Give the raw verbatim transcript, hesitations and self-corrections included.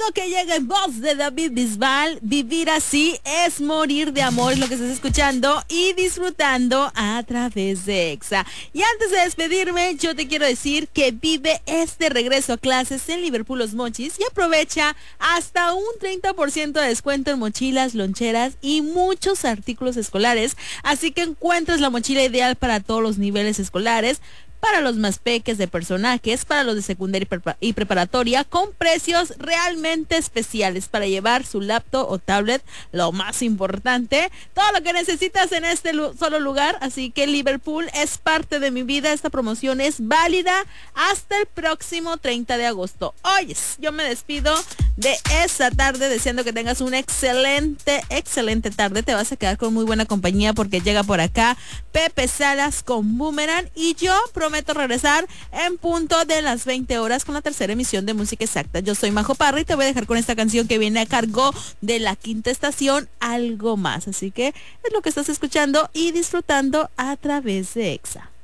que llega en voz de David Bisbal. Vivir así es morir de amor, es lo que estás escuchando y disfrutando a través de Exa. Y antes de despedirme, yo te quiero decir que Vive es de regreso a clases en Liverpool Los Mochis y aprovecha hasta un treinta por ciento de descuento en mochilas, loncheras y muchos artículos escolares. Así que encuentras la mochila ideal para todos los niveles escolares, para los más peques de personajes, para los de secundaria y, prepa- y preparatoria, con precios realmente especiales para llevar su laptop o tablet, lo más importante, todo lo que necesitas en este lu- solo lugar. Así que Liverpool es parte de mi vida. Esta promoción es válida hasta el próximo treinta de agosto. Oyes, yo me despido de esta tarde deseando que tengas una excelente, excelente tarde. Te vas a quedar con muy buena compañía porque llega por acá Pepe Salas con Boomerang y yo prometo regresar en punto de las veinte horas con la tercera emisión de Música Exacta. Yo soy Majo Parra y te voy a dejar con esta canción que viene a cargo de la quinta estación, Algo Más. Así que es lo que estás escuchando y disfrutando a través de Exa.